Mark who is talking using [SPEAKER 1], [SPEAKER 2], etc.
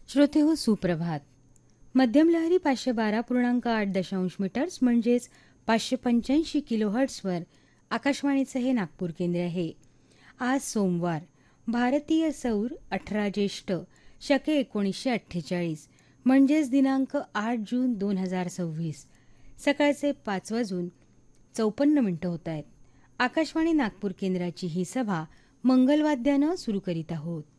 [SPEAKER 1] श्रोते हो सुप्रभात. मध्यम लहरी 512.8 मीटर्स म्हणजेच 585 किलोहर्ट्झवर आकाशवाणीचं हे नागपूर केंद्र आहे. आज सोमवार, भारतीय सौर 18 ज्येष्ठ शके 1948 म्हणजेच दिनांक 8 जून 2026 सकाळचे 5:54 होत आहेत. आकाशवाणी नागपूर केंद्राची ही सभा मंगलवाद्यानं सुरू करीत आहोत.